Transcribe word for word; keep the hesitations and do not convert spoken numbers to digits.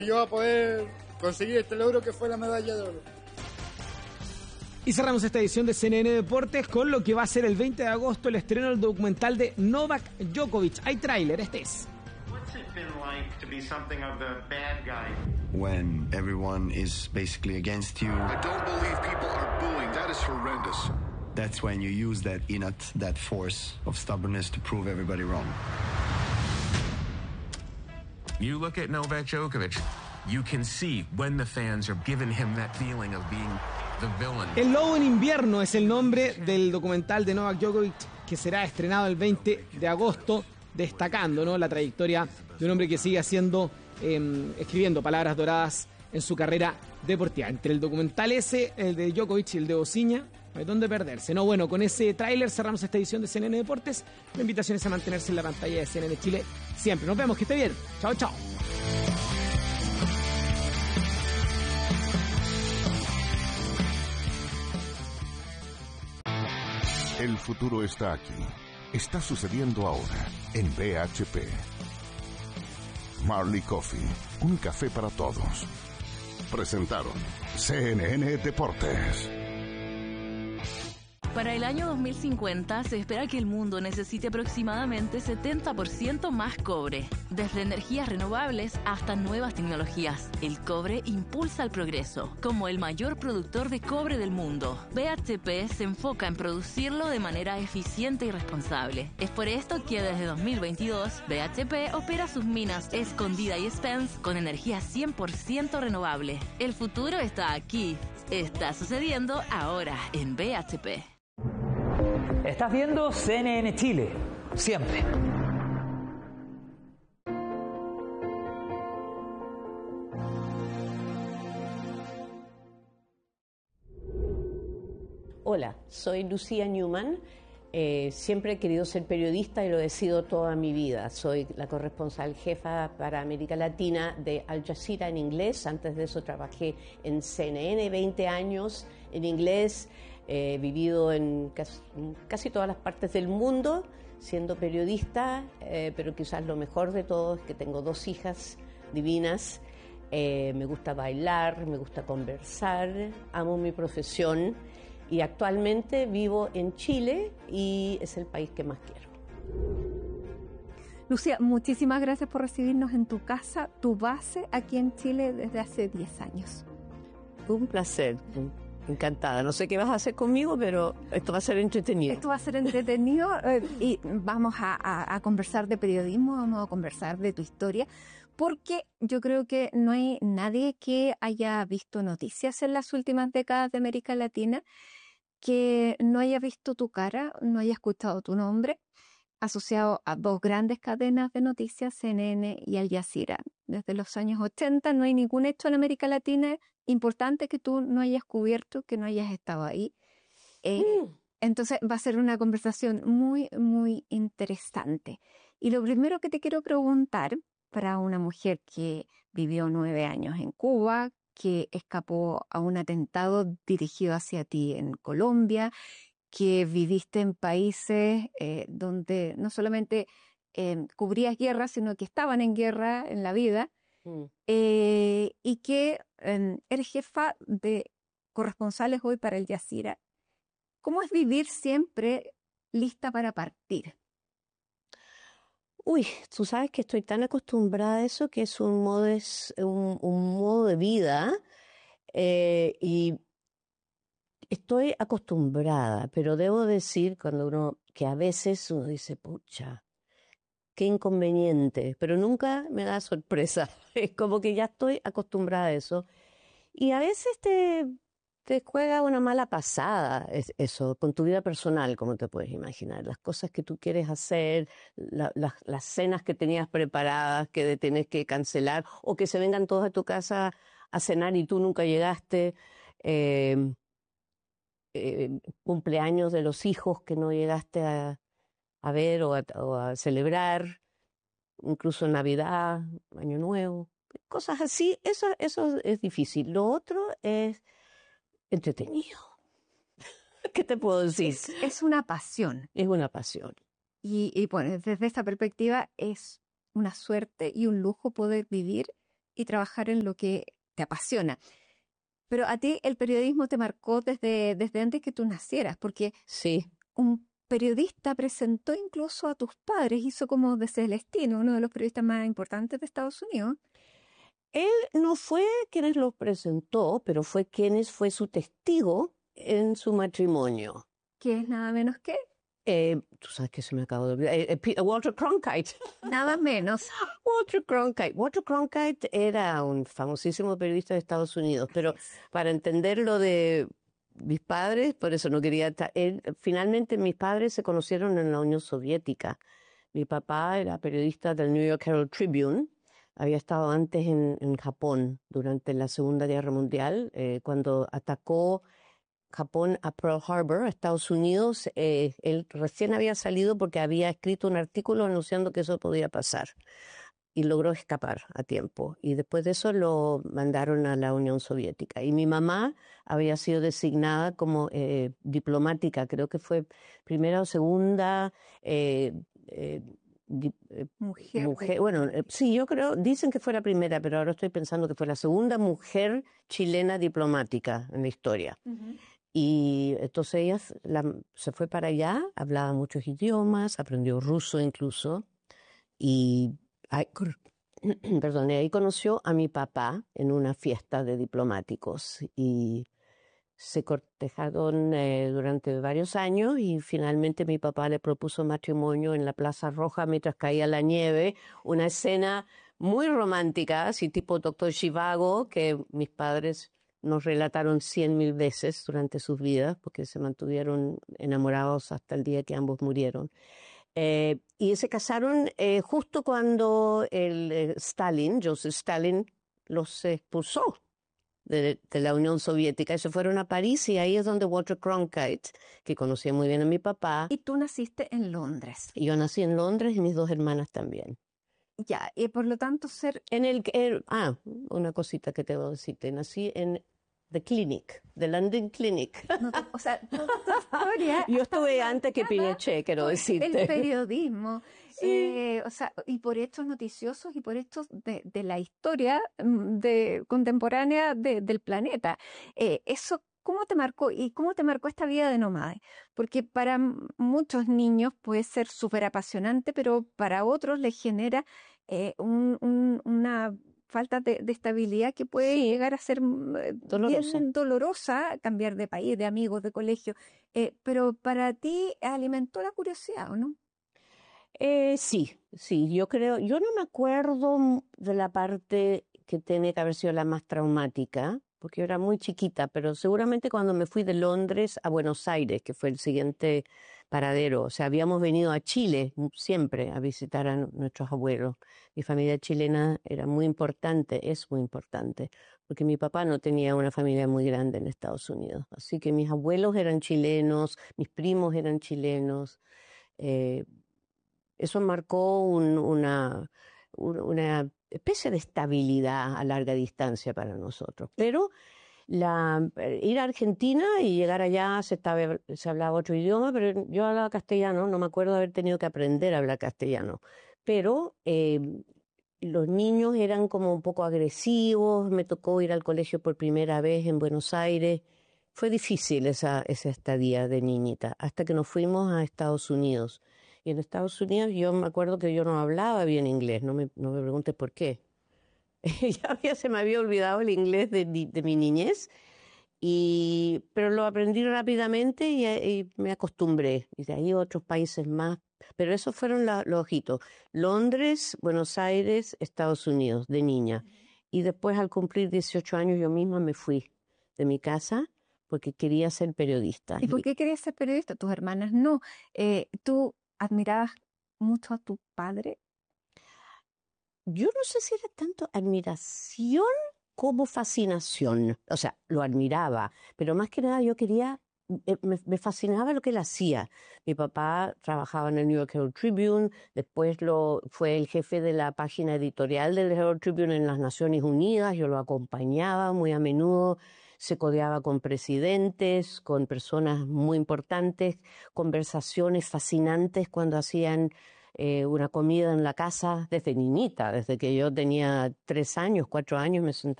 yo a poder conseguir este logro que fue la medalla de oro. Y cerramos esta edición de C N N Deportes con lo que va a ser el veinte de agosto el estreno del documental de Novak Djokovic. Hay tráiler, este es. What's it been like to be something of the bad guy? When everyone is basically against you. I don't believe people are booing. That is horrendous. That's when you use that innate, that force of stubbornness to prove everybody wrong. You look at Novak Djokovic, you can see when the fans are giving him that feeling of being the villain. El Lobo en Invierno es el nombre del documental de Novak Djokovic que será estrenado el veinte de agosto, destacando, ¿no?, la trayectoria de un hombre que sigue haciendo, eh, escribiendo palabras doradas en su carrera deportiva. Entre el documental ese, el de Djokovic y el de Osiña, no hay dónde perderse, ¿no? Bueno, con ese tráiler cerramos esta edición de C N N Deportes. La invitación es a mantenerse en la pantalla de C N N Chile siempre. Nos vemos, que esté bien. Chao, chao. El futuro está aquí. Está sucediendo ahora en B H P. Marley Coffee, un café para todos. Presentaron C N N Deportes. Para el año dos mil cincuenta se espera que el mundo necesite aproximadamente setenta por ciento más cobre. Desde energías renovables hasta nuevas tecnologías, el cobre impulsa el progreso. Como el mayor productor de cobre del mundo, B H P se enfoca en producirlo de manera eficiente y responsable. Es por esto que desde dos mil veintidós, B H P opera sus minas Escondida y Spence con energía cien por ciento renovable. El futuro está aquí. Está sucediendo ahora en B H P. Estás viendo C N N Chile, siempre. Hola, soy Lucía Newman. Eh, siempre he querido ser periodista y lo he sido toda mi vida. Soy la corresponsal jefa para América Latina de Al Jazeera en inglés. Antes de eso trabajé en C N N veinte años en inglés. He vivido en casi, en casi todas las partes del mundo siendo periodista, eh, pero quizás lo mejor de todo es que tengo dos hijas divinas. Eh, me gusta bailar, me gusta conversar, amo mi profesión y actualmente vivo en Chile y es el país que más quiero. Lucía, muchísimas gracias por recibirnos en tu casa, tu base aquí en Chile desde hace diez años. Un placer. Encantada. No sé qué vas a hacer conmigo, pero esto va a ser entretenido. Esto va a ser entretenido eh, y vamos a, a, a conversar de periodismo, vamos a conversar de tu historia, porque yo creo que no hay nadie que haya visto noticias en las últimas décadas de América Latina que no haya visto tu cara, no haya escuchado tu nombre, asociado a dos grandes cadenas de noticias, C N N y Al Jazeera. Desde los años ochenta no hay ningún hecho en América Latina importante que tú no hayas cubierto, que no hayas estado ahí. Eh, mm. Entonces va a ser una conversación muy, muy interesante. Y lo primero que te quiero preguntar, para una mujer que vivió nueve años en Cuba, que escapó a un atentado dirigido hacia ti en Colombia, que viviste en países eh, donde no solamente eh, cubrías guerra, sino que estaban en guerra en la vida, mm. eh, y que eh, eres jefa de corresponsales hoy para Al Jazeera. ¿Cómo es vivir siempre lista para partir? Uy, tú sabes que estoy tan acostumbrada a eso que es un modo, es un, un modo de vida eh, y estoy acostumbrada, pero debo decir cuando uno que a veces uno dice, pucha, qué inconveniente, pero nunca me da sorpresa. Es como que ya estoy acostumbrada a eso. Y a veces te, te juega una mala pasada eso, con tu vida personal, como te puedes imaginar. Las cosas que tú quieres hacer, la, la, las cenas que tenías preparadas, que tienes que cancelar, o que se vengan todos a tu casa a cenar y tú nunca llegaste. Eh, eh, cumpleaños de los hijos que no llegaste a, a ver o a, o a celebrar, incluso Navidad, Año Nuevo, cosas así. Eso, eso es difícil. Lo otro es entretenido. ¿Qué te puedo decir? Es, es una pasión. Es una pasión. Y, y bueno, desde esta perspectiva es una suerte y un lujo poder vivir y trabajar en lo que te apasiona. Pero a ti el periodismo te marcó desde, desde antes que tú nacieras, porque sí. un periodista presentó incluso a tus padres, hizo como de Celestino, uno de los periodistas más importantes de Estados Unidos. Él no fue quien los presentó, pero fue quien fue su testigo en su matrimonio. Que es nada menos que... Eh, tú sabes que se me acabó de olvidar. Eh, eh, Walter Cronkite. Nada menos. Walter Cronkite. Walter Cronkite era un famosísimo periodista de Estados Unidos, pero para entender lo de mis padres, por eso no quería... Él, finalmente mis padres se conocieron en la Unión Soviética. Mi papá era periodista del New York Herald Tribune. Había estado antes en, en Japón durante la Segunda Guerra Mundial, eh, cuando atacó Japón a Pearl Harbor, a Estados Unidos. Eh, él recién había salido porque había escrito un artículo anunciando que eso podía pasar y logró escapar a tiempo. Y después de eso lo mandaron a la Unión Soviética. Y mi mamá había sido designada como eh, diplomática, creo que fue primera o segunda eh, eh, di, eh, mujer. mujer. Bueno, eh, sí, yo creo, dicen que fue la primera, pero ahora estoy pensando que fue la segunda mujer chilena diplomática en la historia. Uh-huh. Y entonces ella la, se fue para allá, hablaba muchos idiomas, aprendió ruso incluso, y ahí, perdón, y ahí conoció a mi papá en una fiesta de diplomáticos, y se cortejaron eh, durante varios años, y finalmente mi papá le propuso matrimonio en la Plaza Roja mientras caía la nieve, una escena muy romántica, así tipo Doctor Zhivago, que mis padres nos relataron cien mil veces durante sus vidas, porque se mantuvieron enamorados hasta el día que ambos murieron. Eh, y se casaron eh, justo cuando el eh, Stalin, Joseph Stalin, los expulsó de, de la Unión Soviética y se fueron a París, y ahí es donde Walter Cronkite, que conocía muy bien a mi papá. Y tú naciste en Londres. Yo nací en Londres y mis dos hermanas también. Ya, y por lo tanto ser... En el, el ah, una cosita que te voy a decirte, nací en The Clinic, The London Clinic. No, o sea, tu, tu historia... Yo estuve antes que Pinochet, quiero decirte. El periodismo, sí. eh, o sea, y por hechos noticiosos y por hechos de, de la historia de, contemporánea de, del planeta. Eh, eso, ¿cómo te marcó? ¿Y cómo te marcó esta vida de nómade? Porque para muchos niños puede ser súper apasionante, pero para otros les genera eh, un, un, una... falta de, de estabilidad que puede sí. llegar a ser dolorosa. Bien dolorosa, cambiar de país, de amigos, de colegio. Eh, pero para ti alimentó la curiosidad, ¿o no? Eh, sí, sí, yo creo, yo no me acuerdo de la parte que tiene que haber sido la más traumática, porque yo era muy chiquita, pero seguramente cuando me fui de Londres a Buenos Aires, que fue el siguiente paradero, o sea, habíamos venido a Chile siempre a visitar a nuestros abuelos. Mi familia chilena era muy importante, es muy importante, porque mi papá no tenía una familia muy grande en Estados Unidos. Así que mis abuelos eran chilenos, mis primos eran chilenos. Eh, eso marcó un, una, una especie de estabilidad a larga distancia para nosotros. Pero la, ir a Argentina y llegar allá se, estaba, se hablaba otro idioma, pero yo hablaba castellano, no me acuerdo de haber tenido que aprender a hablar castellano. Pero eh, los niños eran como un poco agresivos, me tocó ir al colegio por primera vez en Buenos Aires. Fue difícil esa, esa estadía de niñita, hasta que nos fuimos a Estados Unidos. Y en Estados Unidos yo me acuerdo que yo no hablaba bien inglés, no me, no me preguntes por qué. Ya había, se me había olvidado el inglés de, de mi niñez, y, pero lo aprendí rápidamente y, y me acostumbré. Y de ahí otros países más. Pero esos fueron la, los hitos. Londres, Buenos Aires, Estados Unidos, de niña. Y después, al cumplir dieciocho años, yo misma me fui de mi casa porque quería ser periodista. ¿Y por qué querías ser periodista? Tus hermanas no. Eh, ¿Tú admirabas mucho a tu padre? Yo no sé si era tanto admiración como fascinación. O sea, lo admiraba, pero más que nada yo quería... Me, me fascinaba lo que él hacía. Mi papá trabajaba en el New York Herald Tribune, después lo, fue el jefe de la página editorial del Herald Tribune en las Naciones Unidas, yo lo acompañaba muy a menudo, se codeaba con presidentes, con personas muy importantes, conversaciones fascinantes cuando hacían eh, una comida en la casa desde niñita, desde que yo tenía tres años, cuatro años me sentaba